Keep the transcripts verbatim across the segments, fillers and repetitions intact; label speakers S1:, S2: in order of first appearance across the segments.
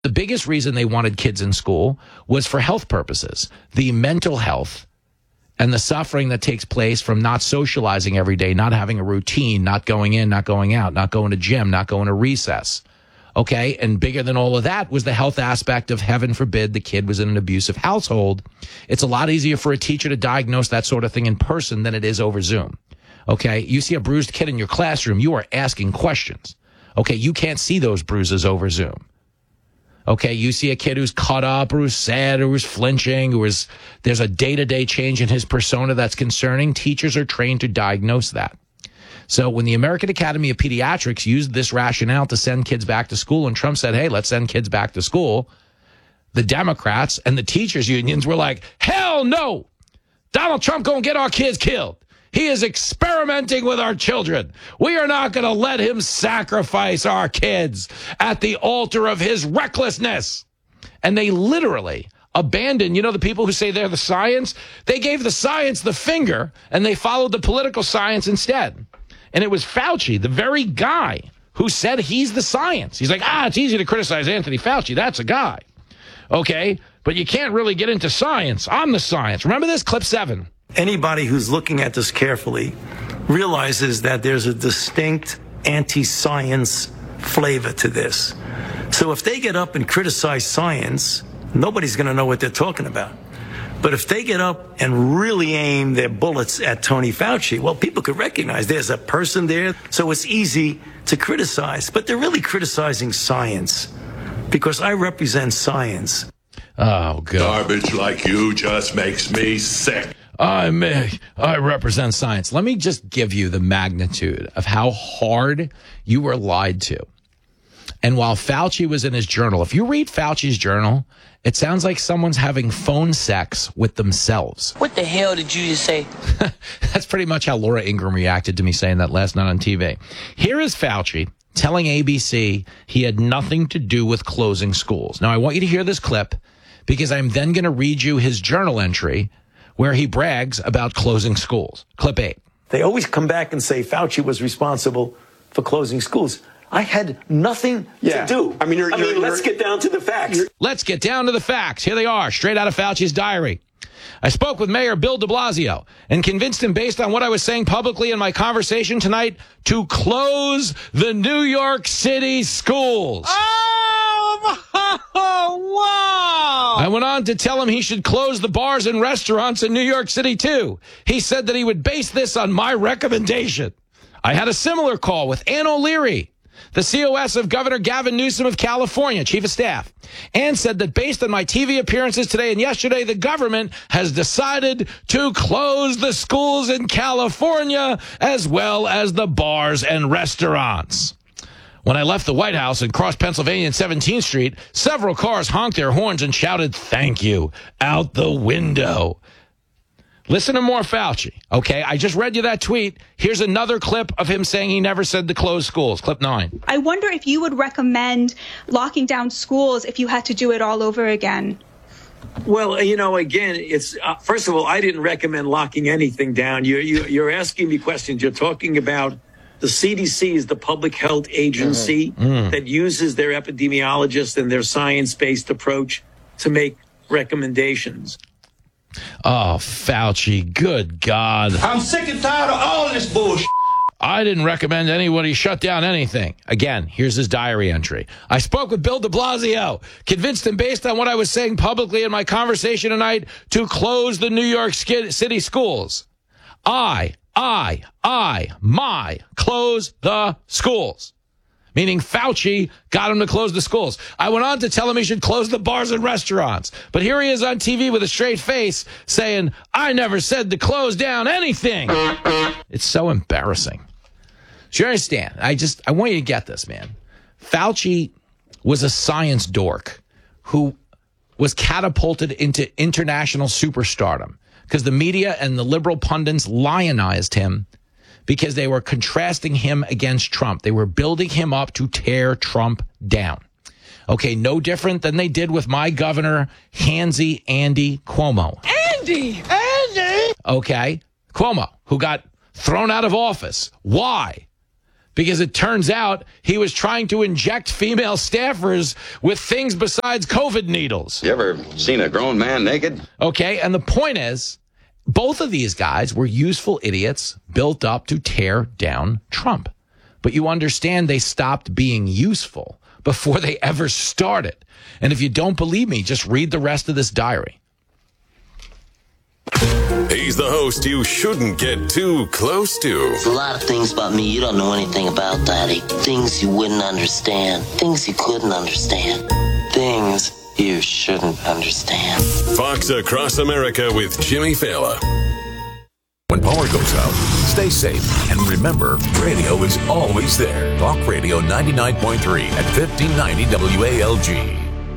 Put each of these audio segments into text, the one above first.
S1: The biggest reason they wanted kids in school was for health purposes. The mental health and the suffering that takes place from not socializing every day, not having a routine, not going in, not going out, not going to gym, not going to recess. Okay, and bigger than all of that was the health aspect of, heaven forbid, the kid was in an abusive household. It's a lot easier for a teacher to diagnose that sort of thing in person than it is over Zoom. Okay, you see a bruised kid in your classroom, you are asking questions. Okay, you can't see those bruises over Zoom. Okay, you see a kid who's caught up or who's sad or who's flinching or is, there's a day-to-day change in his persona that's concerning. Teachers are trained to diagnose that. So when the American Academy of Pediatrics used this rationale to send kids back to school and Trump said, hey, let's send kids back to school, the Democrats and the teachers unions were like, hell no! Donald Trump gonna get our kids killed. He is experimenting with our children. We are not going to let him sacrifice our kids at the altar of his recklessness. And they literally abandoned, you know, the people who say they're the science, they gave the science the finger and they followed the political science instead. And it was Fauci, the very guy who said he's the science. He's like, ah, it's easy to criticize Anthony Fauci. That's a guy. Okay, but you can't really get into science. I'm the science. Remember this? Clip seven.
S2: Anybody who's looking at this carefully realizes that there's a distinct anti-science flavor to this. So if they get up and criticize science, nobody's going to know what they're talking about. But if they get up and really aim their bullets at Tony Fauci, well, people could recognize there's a person there, so it's easy to criticize. But they're really criticizing science because I represent science.
S1: Oh, God.
S3: Garbage like you just makes me sick.
S1: I may, I represent science. Let me just give you the magnitude of how hard you were lied to. And while Fauci was in his journal, if you read Fauci's journal, it sounds like someone's having phone sex with themselves.
S4: What the hell did you just say?
S1: That's pretty much how Laura Ingraham reacted to me saying that last night on T V. Here is Fauci telling A B C he had nothing to do with closing schools. Now, I want you to hear this clip because I'm then going to read you his journal entry where he brags about closing schools. Clip eight.
S2: They always come back and say Fauci was responsible for closing schools. I had nothing
S5: yeah.
S2: to do.
S5: I mean, you're,
S2: I mean
S5: you're,
S2: let's
S5: you're,
S2: get down to the facts.
S1: Let's get down to the facts. Here they are, straight out of Fauci's diary. I spoke with Mayor Bill de Blasio and convinced him, based on what I was saying publicly in my conversation tonight, to close the New York City schools.
S6: Oh, wow!
S1: I went on to tell him he should close the bars and restaurants in New York City, too. He said that he would base this on my recommendation. I had a similar call with Ann O'Leary, the C O S of Governor Gavin Newsom of California, Chief of Staff, and said that based on my T V appearances today and yesterday, the government has decided to close the schools in California as well as the bars and restaurants. When I left the White House and crossed Pennsylvania and seventeenth Street, several cars honked their horns and shouted, "Thank you," out the window. Listen to more Fauci, okay? I just read you that tweet. Here's another clip of him saying he never said to close schools. Clip nine.
S7: I wonder if you would recommend locking down schools if you had to do it all over again.
S2: Well, you know, again, it's uh, first of all, I didn't recommend locking anything down. You're, you, you're asking me questions. You're talking about the C D C is the public health agency mm-hmm. that uses their epidemiologists and their science-based approach to make recommendations.
S1: Oh, Fauci, good God.
S5: I'm sick and tired of all this bullshit.
S1: I didn't recommend anybody shut down anything. Again, here's his diary entry. I spoke with Bill de Blasio, convinced him based on what I was saying publicly in my conversation tonight to close the New York City schools. I, I, I, my, close the schools. Meaning Fauci got him to close the schools. I went on to tell him he should close the bars and restaurants. But here he is on T V with a straight face saying, I never said to close down anything. It's so embarrassing. So you understand? I just, I want you to get this, man. Fauci was a science dork who was catapulted into international superstardom because the media and the liberal pundits lionized him because they were contrasting him against Trump. They were building him up to tear Trump down. Okay, no different than they did with my governor, Handsy Andy Cuomo.
S6: Andy! Andy!
S1: Okay, Cuomo, who got thrown out of office. Why? because it turns out he was trying to inject female staffers with things besides COVID needles.
S4: You ever seen a grown man naked?
S1: Okay, and the point is, both of these guys were useful idiots built up to tear down Trump. But you understand they stopped being useful before they ever started. And if you don't believe me, just read the rest of this diary.
S8: He's the host you shouldn't get too close to.
S9: There's a lot of things about me you don't know anything about, Daddy. Things you wouldn't understand. Things you couldn't understand. Things you shouldn't understand.
S8: Fox Across America with Jimmy Fallon.
S10: When power goes out, stay safe. And remember, radio is always there. Talk Radio ninety-nine point three at fifteen ninety W A L G.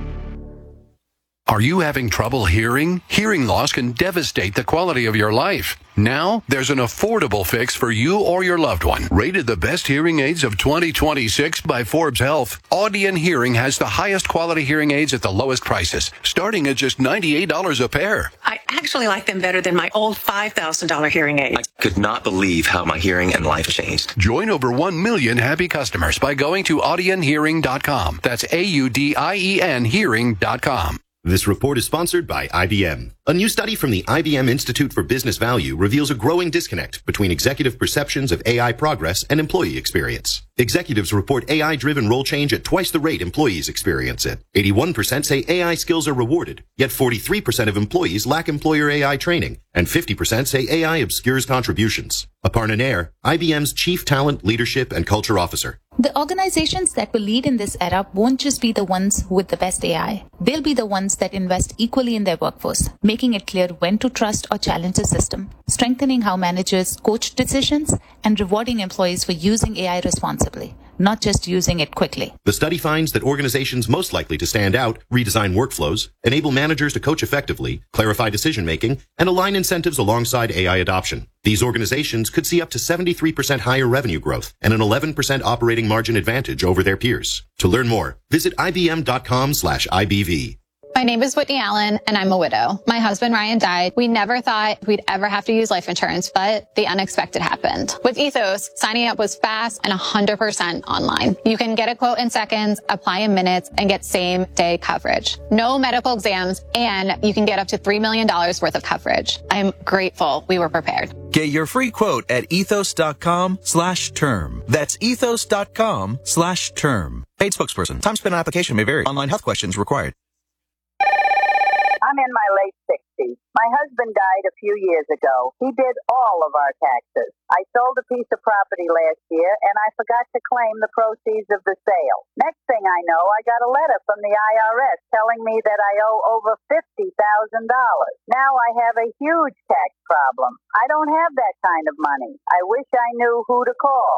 S11: Are you having trouble hearing? Hearing loss can devastate the quality of your life. Now, there's an affordable fix for you or your loved one. Rated the best hearing aids of twenty twenty-six by Forbes Health, Audion Hearing has the highest quality hearing aids at the lowest prices, starting at just ninety-eight dollars a pair.
S12: I actually like them better than my old five thousand dollars hearing aid.
S13: I could not believe how my hearing and life changed.
S11: Join over one million happy customers by going to audion hearing dot com. That's A U D I E N hearing dot com.
S14: This report is sponsored by I B M. A new study from the I B M Institute for Business Value reveals a growing disconnect between executive perceptions of A I progress and employee experience. Executives report A I-driven role change at twice the rate employees experience it. eighty-one percent say A I skills are rewarded, yet forty-three percent of employees lack employer A I training, and fifty percent say A I obscures contributions. Aparna Nair, I B M's Chief Talent, Leadership, and Culture Officer.
S15: The organizations that will lead in this era won't just be the ones with the best A I. They'll be the ones that invest equally in their workforce, making it clear when to trust or challenge the system, strengthening how managers coach decisions, and rewarding employees for using A I responsibly, not just using it quickly.
S14: The study finds that organizations most likely to stand out redesign workflows, enable managers to coach effectively, clarify decision-making, and align incentives alongside A I adoption. These organizations could see up to seventy-three percent higher revenue growth and an eleven percent operating margin advantage over their peers. To learn more, visit ibm.com slash IBV.
S16: My name is Whitney Allen, and I'm a widow. My husband, Ryan, died. We never thought we'd ever have to use life insurance, but the unexpected happened. With Ethos, signing up was fast and one hundred percent online. You can get a quote in seconds, apply in minutes, and get same-day coverage. No medical exams, and you can get up to three million dollars worth of coverage. I'm grateful we were prepared.
S17: Get your free quote at ethos.com slash term. That's ethos.com slash term. Paid spokesperson. Time spent on application may vary. Online health questions required.
S18: I'm in my late sixties. My husband died a few years ago. He did all of our taxes. I sold a piece of property last year, and I forgot to claim the proceeds of the sale. Next thing I know, I got a letter from the I R S telling me that I owe over fifty thousand dollars. Now I have a huge tax problem. I don't have that kind of money. I wish I knew who to call.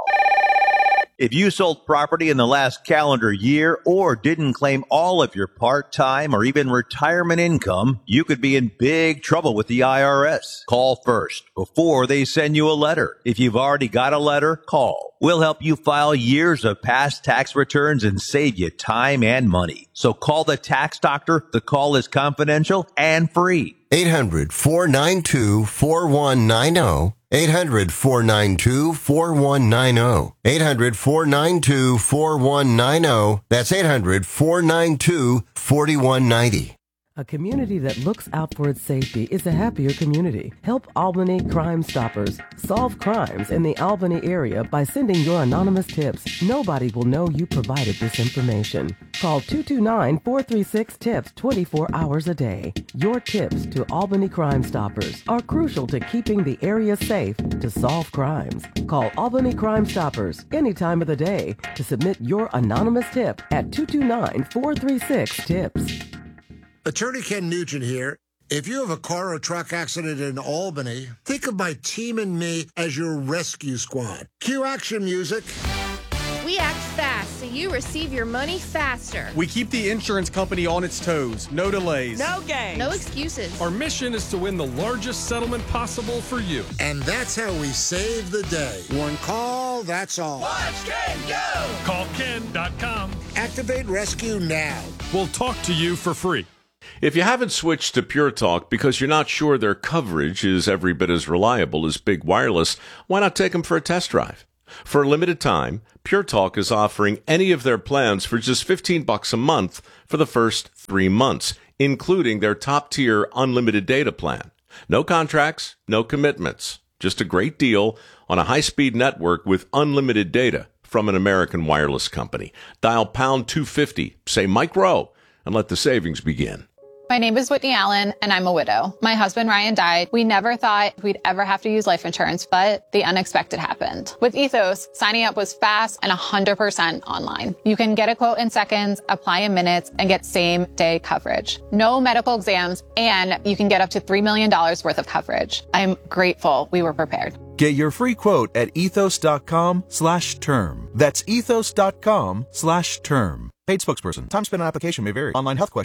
S19: If you sold property in the last calendar year or didn't claim all of your part-time or even retirement income, you could be in big trouble with the I R S. Call first before they send you a letter. If you've already got a letter, call. We'll help you file years of past tax returns and save you time and money. So call the tax doctor. The call is confidential and free.
S20: eight hundred, four nine two, four one nine zero. eight hundred, four nine two, four one nine zero. eight hundred, four nine two, four one nine zero. That's eight hundred, four nine two, four one nine zero.
S21: A community that looks out for its safety is a happier community. Help Albany Crime Stoppers solve crimes in the Albany area by sending your anonymous tips. Nobody will know you provided this information. Call two two nine, four three six, TIPS twenty-four hours a day. Your tips to Albany Crime Stoppers are crucial to keeping the area safe to solve crimes. Call Albany Crime Stoppers any time of the day to submit your anonymous tip at two two nine, four three six, TIPS.
S22: Attorney Ken Nugent here. If you have a car or truck accident in Albany, think of my team and me as your rescue squad. Cue action music.
S23: We act fast so you receive your money faster.
S24: We keep the insurance company on its toes. No delays.
S23: No games. No excuses.
S24: Our mission is to win the largest settlement possible for you.
S22: And that's how we save the day. One call, that's all.
S5: Watch Ken go!
S24: Call ken dot com.
S22: Activate rescue now.
S24: We'll talk to you for free.
S25: If you haven't switched to Pure Talk because you're not sure their coverage is every bit as reliable as Big Wireless, why not take them for a test drive? For a limited time, Pure Talk is offering any of their plans for just fifteen bucks a month for the first three months, including their top-tier unlimited data plan. No contracts, no commitments. Just a great deal on a high-speed network with unlimited data from an American wireless company. Dial pound two fifty, say Mike Rowe, and let the savings begin.
S16: My name is Whitney Allen, and I'm a widow. My husband, Ryan, died. We never thought we'd ever have to use life insurance, but the unexpected happened. With Ethos, signing up was fast and one hundred percent online. You can get a quote in seconds, apply in minutes, and get same-day coverage. No medical exams, and you can get up to three million dollars worth of coverage. I'm grateful we were prepared.
S17: Get your free quote at ethos.com slash term. That's ethos.com slash term. Paid spokesperson. Time spent on application may vary. Online health questions.